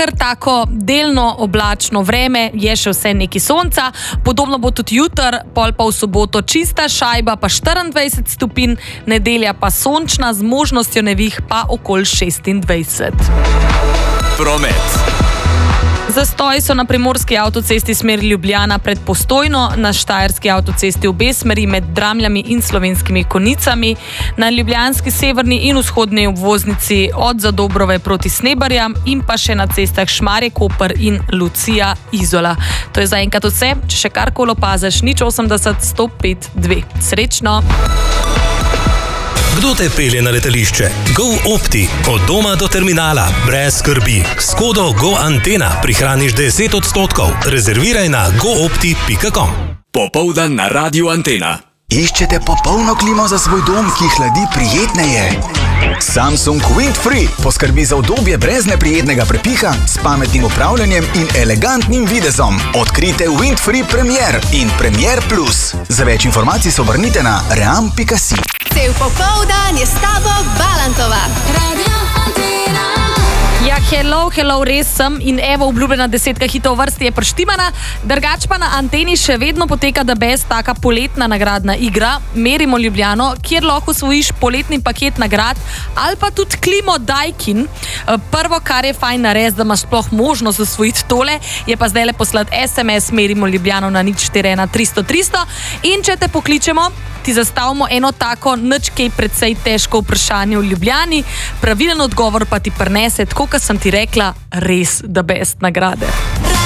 kar tako delno oblačno vreme, je še vse neki sonca, podobno bo tudi jutr, pol pa v soboto čista šajba pa 24 stopinj, nedelja pa sončna z možnostjo nevih pa okoli 26. Promet. Zastoj so na primorski avtocesti smeri Ljubljana pred Postojno, na štajerski avtocesti obe smeri med Dramljami in Slovenskimi Konjicami, na ljubljanski severni in vzhodni obvoznici od Zadobrove proti Snebarjam in pa še na cestah Šmarje-Koper in Lucija-Izola. To je zaenkrat vse, če še karkoli opaziš, 080 105 2. Srečno! Kdo te pelje na letališče? GoOpti. Od doma do terminala. Brez skrbi. S kodo GoAntena prihraniš 10%. Rezerviraj na goopti.com. Popoldan na Radiu Antena. Iščete popolno klimo za svoj dom, ki hladi prijetneje? Samsung Windfree poskrbi za udobje brez neprijetnega prepiha, s pametnim upravljanjem in elegantnim videzom. Odkrite Windfree Premier in Premier Plus. Za več informacij se obrnite na ream.si. Cel popoldan je s tabo Balantova. Radio Antena. Ja, hello, res sem in evo obljubljena 10 hitov vrsti je prštimana. Drugač pa na Anteni še vedno poteka The Best, taka poletna nagradna igra. Merimo Ljubljano, kjer lahko osvojiš poletni paket nagrad ali pa tudi klimo Daikin. Prvo, kar je fajn narediti, da imaš sploh možnost osvojiti tole, je pa zdaj le poslati SMS Merimo Ljubljano na 041 300 300 in če te pokličemo, ti zastavimo eno tako nič kaj precej težko vprašanje v Ljubljani, pravilen odgovor pa ti prinese, tako kot sem ti rekla, res The Best nagrade.